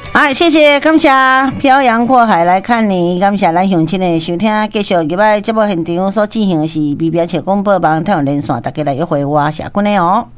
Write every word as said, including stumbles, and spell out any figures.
好，谢谢，感谢漂洋过海来看你，感谢咱乡亲的收听，继续入来节目现场所进行的是 B B S 广播网台湾连线，大家来约会我社群的哦。